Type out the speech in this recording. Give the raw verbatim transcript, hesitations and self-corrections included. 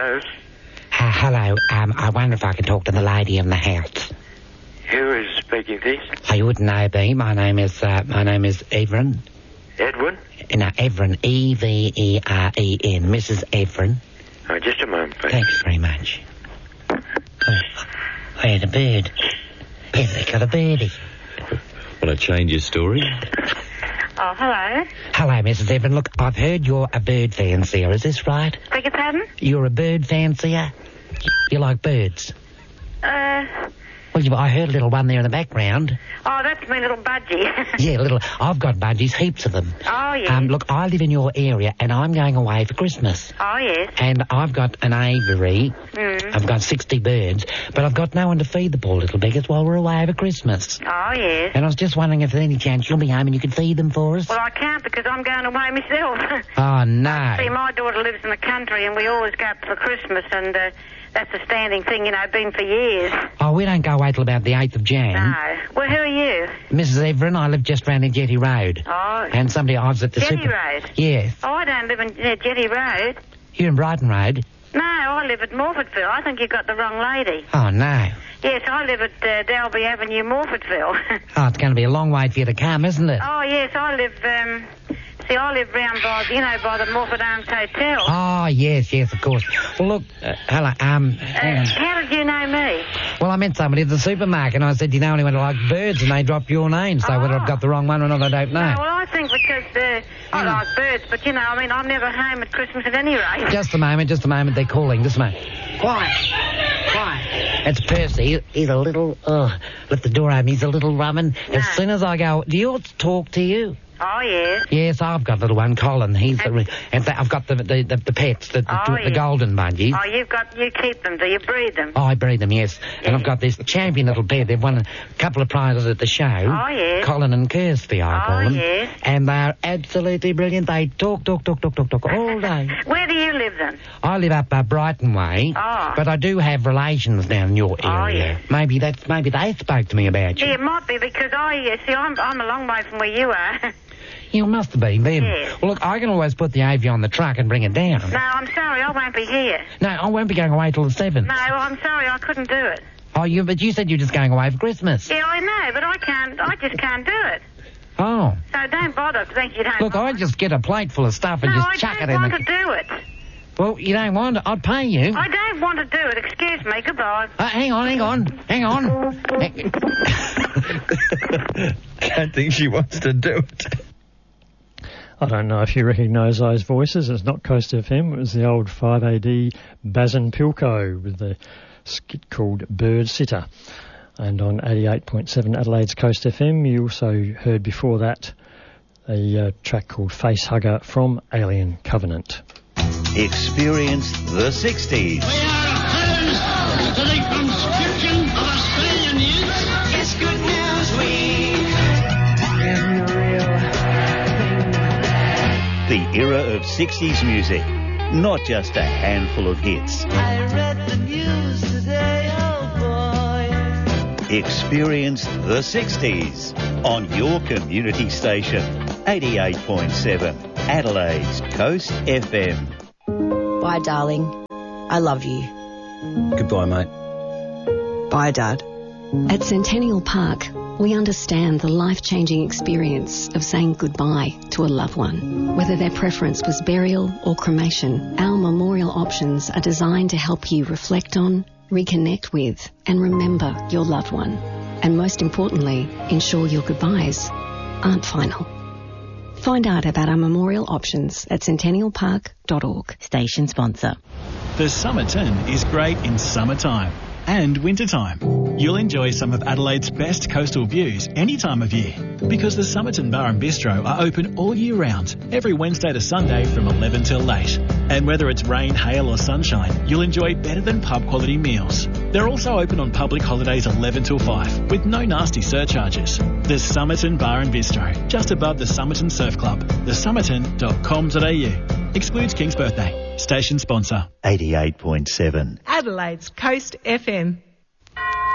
Hello? Uh, hello. Um, I wonder if I could talk to the lady in the house. Who is speaking, please? Oh, you wouldn't know me. My name is, uh, my name is Everin. Edwin? No, Everin. E V E R E N. Missus Everin. Oh, just a moment, please. Thank you very much. Oh, I had a bird. Yeah, they got a birdie. Want to change your story? Oh, hello. Hello, Missus Everin. Look, I've heard you're a bird fancier. Is this right? Beg your pardon? You're a bird fancier? You like birds? Uh... Well, you, I heard a little one there in the background. Oh, that's my little budgie. Yeah, little. I've got budgies, heaps of them. Oh, yes. Um, look, I live in your area, and I'm going away for Christmas. Oh, yes. And I've got an aviary. Mm. I've got sixty birds, but I've got no one to feed the poor little beggars while we're away over Christmas. Oh, yes. And I was just wondering if there's any chance you'll be home and you could feed them for us. Well, I can't because I'm going away myself. Oh, no. See, my daughter lives in the country, and we always go up for Christmas, and uh, that's a standing thing, you know, been for years. Oh, we don't go away till about the eighth of Jan. No. Well, who are you? Missus Everin, I live just round in Jetty Road. Oh. And somebody I was at the Jetty super... Road? Yes. Oh, I don't live in uh, Jetty Road. You're in Brighton Road? No, I live at Morfordville. I think you got the wrong lady. Oh, no. Yes, I live at uh, Dalby Avenue, Morfordville. Oh, it's going to be a long way for you to come, isn't it? Oh, yes, I live, um... See, I live round by, you know, by the Morford Arms Hotel. Oh, yes, yes, of course. Well, look, uh, hello, um... hang Uh, on. how did you know me? Well, I met somebody at the supermarket, and I said, you know anyone who likes birds, and they dropped your name, so Oh. whether I've got the wrong one or not, I don't know. No, well, I think because uh, I Hmm. like birds, but, you know, I mean, I'm never home at Christmas at any rate. Just a moment, just a moment, they're calling, just a moment. Quiet, quiet. It's Percy. He's a little, oh, let the door open, he's a little rumming. No. As soon as I go, do you talk to you? Oh, yes. Yes, I've got little one, Colin. He's the, re- in fact, I've got the the, the, the pets, the, the, Oh, the yes. golden budgies. Oh, you've got, you keep them, do you? Breed them? Oh, I breed them, yes. And I've got this champion little pair. They've won a couple of prizes at the show. Oh, yes. Colin and Kirsty, I Oh, call them. yes. And they're absolutely brilliant. They talk, talk, talk, talk, talk, talk all day. Where do you live then? I live up uh, Brighton way. Oh. But I do have relations down in your Oh, area. yes. Maybe that's maybe they spoke to me about you. Yeah, it might be because I, uh, see, I'm, I'm a long way from where you are. You must have been then. Yes. Well, look, I can always put the Avi on the truck and bring it down. No, I'm sorry, I won't be here. No, I won't be going away till the seventh. No, I'm sorry, I couldn't do it. Oh, you, but you said you're just going away for Christmas. Yeah, I know, but I can't, I just can't do it. Oh. So don't bother, think you don't Look, I mind. just get a plate full of stuff and No, just I chuck don't it in want the... to do it. Well, you don't want it. I'd pay you. I don't want to do it. Excuse me. Goodbye. Uh, hang on, hang on, hang on. I don't think she wants to do it. I don't know if you recognise those voices. It's not Coast F M. It was the old five A D Bazin Pilko with the skit called Bird Sitter. And on eighty-eight point seven Adelaide's Coast F M, you also heard before that a uh, track called Face Hugger from Alien Covenant. Experience the sixties. We are opposed to the conscription of Australian youth. It's Good News Week. The era of sixties music. Not just a handful of hits. I read the news today, oh boy. Experience the sixties on your community station. eighty-eight point seven Adelaide's Coast F M. Bye, darling. I love you. Goodbye, mate. Bye, Dad. At Centennial Park, we understand the life-changing experience of saying goodbye to a loved one. Whether their preference was burial or cremation, our memorial options are designed to help you reflect on, reconnect with, and remember your loved one. And most importantly, ensure your goodbyes aren't final. Find out about our memorial options at centennial park dot org. Station sponsor. The Somerton is great in summertime and wintertime. You'll enjoy some of Adelaide's best coastal views any time of year because the Somerton Bar and Bistro are open all year round, every Wednesday to Sunday from eleven till late. And whether it's rain, hail or sunshine, you'll enjoy better than pub quality meals. They're also open on public holidays eleven till five with no nasty surcharges. The Somerton Bar and Bistro, just above the Somerton Surf Club, the somerton dot com dot a u. Excludes King's birthday. Station sponsor. eighty-eight point seven Adelaide's Coast F M.